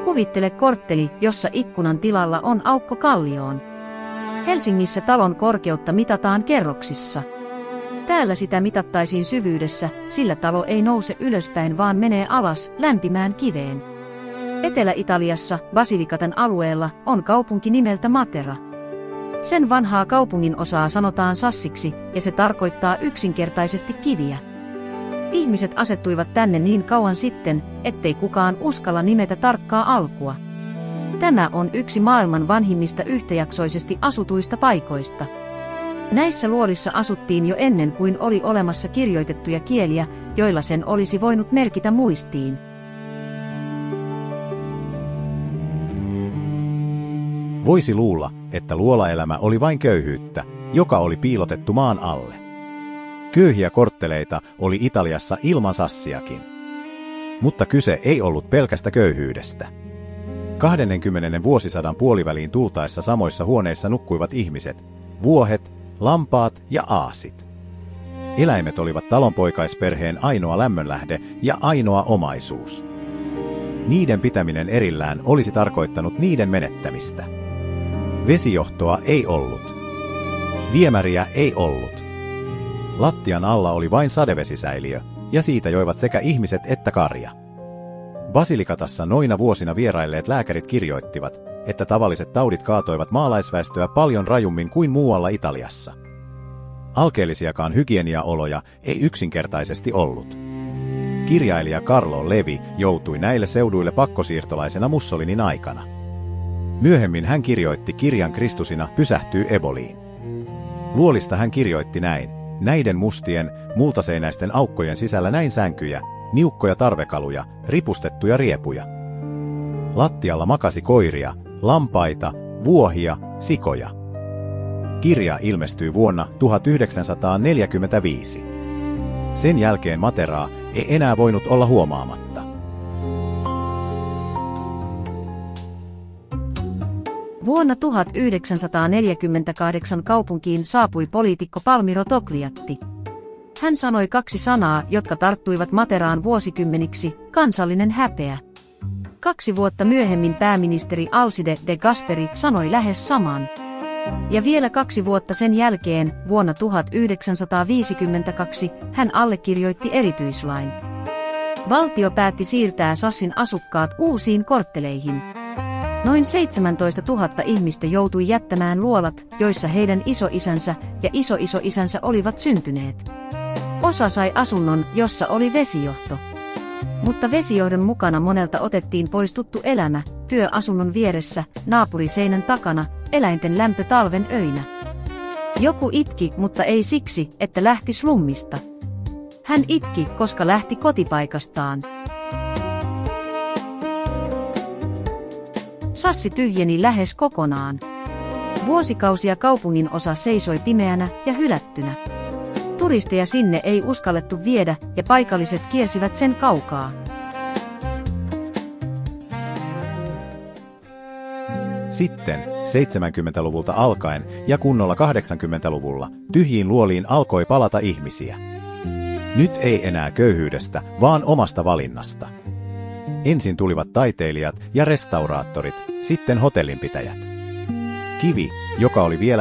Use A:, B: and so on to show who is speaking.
A: Kuvittele kortteli, jossa ikkunan tilalla on aukko kallioon. Helsingissä talon korkeutta mitataan kerroksissa. Täällä sitä mitattaisiin syvyydessä, sillä talo ei nouse ylöspäin vaan menee alas lämpimään kiveen. Etelä-Italiassa, Basilicatan alueella, on kaupunki nimeltä Matera. Sen vanhaa kaupungin osaa sanotaan Sassiksi, ja se tarkoittaa yksinkertaisesti kiviä. Ihmiset asettuivat tänne niin kauan sitten, ettei kukaan uskalla nimetä tarkkaa alkua. Tämä on yksi maailman vanhimmista yhtäjaksoisesti asutuista paikoista. Näissä luolissa asuttiin jo ennen kuin oli olemassa kirjoitettuja kieliä, joilla sen olisi voinut merkitä muistiin.
B: Voisi luulla, että luolaelämä oli vain köyhyyttä, joka oli piilotettu maan alle. Köyhiä kortteleita oli Italiassa ilman Sassiakin. Mutta kyse ei ollut pelkästä köyhyydestä. 20. vuosisadan puoliväliin tultaessa samoissa huoneissa nukkuivat ihmiset, vuohet, lampaat ja aasit. Eläimet olivat talonpoikaisperheen ainoa lämmönlähde ja ainoa omaisuus. Niiden pitäminen erillään olisi tarkoittanut niiden menettämistä. Vesijohtoa ei ollut. Viemäriä ei ollut. Lattian alla oli vain sadevesisäiliö, ja siitä joivat sekä ihmiset että karja. Basilicatassa noina vuosina vierailleet lääkärit kirjoittivat, että tavalliset taudit kaatoivat maalaisväestöä paljon rajummin kuin muualla Italiassa. Alkeellisiakaan hygieniaoloja ei yksinkertaisesti ollut. Kirjailija Carlo Levi joutui näille seuduille pakkosiirtolaisena Mussolinin aikana. Myöhemmin hän kirjoitti kirjan Kristusina pysähtyy eboliin. Luolista hän kirjoitti näin: näiden mustien, multaseinäisten aukkojen sisällä näin sänkyjä, niukkoja tarvekaluja, ripustettuja riepuja. Lattialla makasi koiria, lampaita, vuohia, sikoja. Kirja ilmestyi vuonna 1945. Sen jälkeen Materaa ei enää voinut olla huomaamatta.
A: Vuonna 1948 kaupunkiin saapui poliitikko Palmiro Togliatti. Hän sanoi 2 sanaa, jotka tarttuivat Materaan vuosikymmeniksi: kansallinen häpeä. 2 vuotta myöhemmin pääministeri Alcide de Gasperi sanoi lähes saman. Ja vielä 2 vuotta sen jälkeen, vuonna 1952, hän allekirjoitti erityislain. Valtio päätti siirtää Sassin asukkaat uusiin kortteleihin. Noin 17 000 ihmistä joutui jättämään luolat, joissa heidän isoisänsä ja isoisoisänsä olivat syntyneet. Osa sai asunnon, jossa oli vesijohto. Mutta vesijohdon mukana monelta otettiin pois tuttu elämä, työ asunnon vieressä, naapuriseinän takana, eläinten lämpö talven öinä. Joku itki, mutta ei siksi, että lähti slummista. Hän itki, koska lähti kotipaikastaan. Sassi tyhjeni lähes kokonaan. Vuosikausia kaupungin osa seisoi pimeänä ja hylättynä. Turisteja sinne ei uskallettu viedä ja paikalliset kiersivät sen kaukaa.
B: Sitten 70-luvulta alkaen ja kunnolla 80-luvulla tyhjiin luoliin alkoi palata ihmisiä. Nyt ei enää köyhyydestä, vaan omasta valinnasta. Ensin tulivat taiteilijat ja restauraattorit, sitten hotellinpitäjät. Kivi, joka oli vielä